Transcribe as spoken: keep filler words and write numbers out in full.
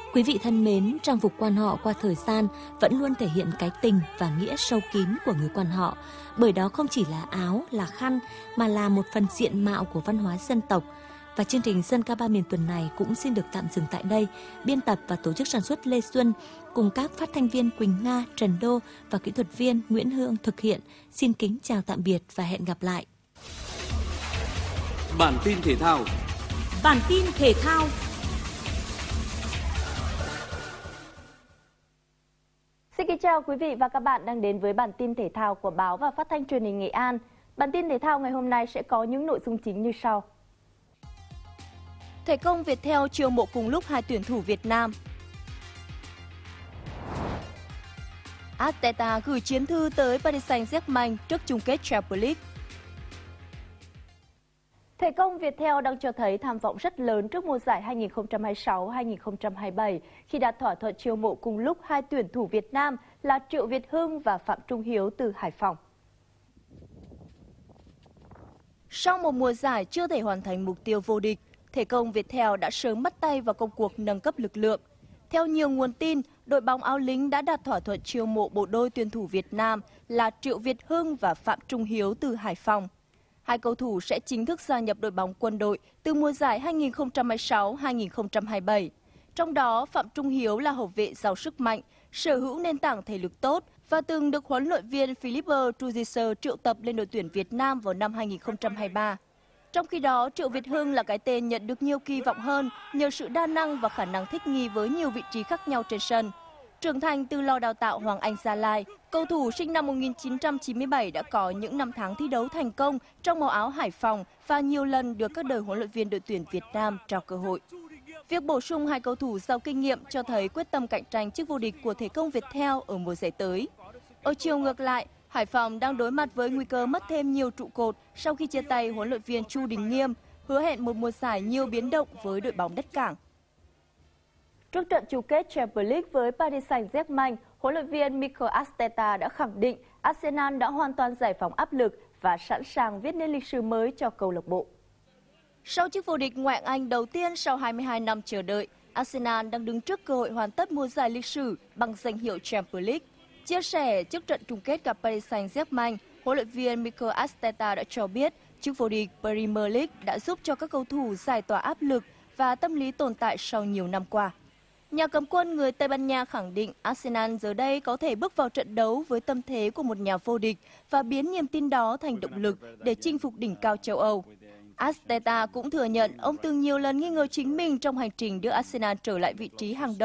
Quý vị thân mến, trang phục quan họ qua thời gian vẫn luôn thể hiện cái tình và nghĩa sâu kín của người quan họ, bởi đó không chỉ là áo, là khăn, mà là một phần diện mạo của văn hóa dân tộc. Và chương trình Dân ca ba miền tuần này cũng xin được tạm dừng tại đây. Biên tập và tổ chức sản xuất Lê Xuân cùng các phát thanh viên Quỳnh Nga, Trần Đô và kỹ thuật viên Nguyễn Hương thực hiện. Xin kính chào tạm biệt và hẹn gặp lại. Bản tin thể thao. Bản tin thể thao. Xin kính chào quý vị và các bạn đang đến với bản tin thể thao của báo và phát thanh truyền hình Nghệ An. Bản tin thể thao ngày hôm nay sẽ có những nội dung chính như sau. Thể công Viettel chiêu mộ cùng lúc hai tuyển thủ Việt Nam. Arteta gửi chiến thư tới Paris Saint-Germain trước chung kết Champions League. Thể công Viettel đang cho thấy tham vọng rất lớn trước mùa giải hai nghìn không trăm hai mươi sáu hai nghìn không trăm hai mươi bảy khi đạt thỏa thuận chiêu mộ cùng lúc hai tuyển thủ Việt Nam là Triệu Việt Hưng và Phạm Trung Hiếu từ Hải Phòng. Sau một mùa giải chưa thể hoàn thành mục tiêu vô địch, Thể công Viettel đã sớm bắt tay vào công cuộc nâng cấp lực lượng. Theo nhiều nguồn tin, đội bóng áo lính đã đạt thỏa thuận chiêu mộ bộ đôi tuyển thủ Việt Nam là Triệu Việt Hưng và Phạm Trung Hiếu từ Hải Phòng. Hai cầu thủ sẽ chính thức gia nhập đội bóng quân đội từ mùa giải hai nghìn không trăm hai mươi sáu hai nghìn không trăm hai mươi bảy. Trong đó, Phạm Trung Hiếu là hậu vệ giàu sức mạnh, sở hữu nền tảng thể lực tốt và từng được huấn luyện viên Philippe Trujiser triệu tập lên đội tuyển Việt Nam vào năm hai nghìn không trăm hai mươi ba. Trong khi đó, Triệu Việt Hưng là cái tên nhận được nhiều kỳ vọng hơn nhờ sự đa năng và khả năng thích nghi với nhiều vị trí khác nhau trên sân. Trưởng thành từ lò đào tạo Hoàng Anh Gia Lai, cầu thủ sinh năm một nghìn chín trăm chín mươi bảy đã có những năm tháng thi đấu thành công trong màu áo Hải Phòng và nhiều lần được các đời huấn luyện viên đội tuyển Việt Nam trao cơ hội. Việc bổ sung hai cầu thủ giàu kinh nghiệm cho thấy quyết tâm cạnh tranh chức vô địch của Thể công Viettel ở mùa giải tới. Ở chiều ngược lại, Hải Phòng đang đối mặt với nguy cơ mất thêm nhiều trụ cột sau khi chia tay huấn luyện viên Chu Đình Nghiêm, hứa hẹn một mùa giải nhiều biến động với đội bóng đất cảng. Trước trận chung kết Champions League với Paris Saint-Germain, huấn luyện viên Mikel Arteta đã khẳng định Arsenal đã hoàn toàn giải phóng áp lực và sẵn sàng viết nên lịch sử mới cho câu lạc bộ. Sau chức vô địch ngoại hạng Anh đầu tiên sau hai mươi hai năm chờ đợi, Arsenal đang đứng trước cơ hội hoàn tất mùa giải lịch sử bằng danh hiệu Champions League. Chia sẻ trước trận chung kết gặp Paris Saint-Germain, huấn luyện viên Mikel Arteta đã cho biết chức vô địch Premier League đã giúp cho các cầu thủ giải tỏa áp lực và tâm lý tồn tại sau nhiều năm qua. Nhà cầm quân người Tây Ban Nha khẳng định Arsenal giờ đây có thể bước vào trận đấu với tâm thế của một nhà vô địch và biến niềm tin đó thành động lực để chinh phục đỉnh cao châu Âu. Arteta cũng thừa nhận ông từng nhiều lần nghi ngờ chính mình trong hành trình đưa Arsenal trở lại vị trí hàng đầu.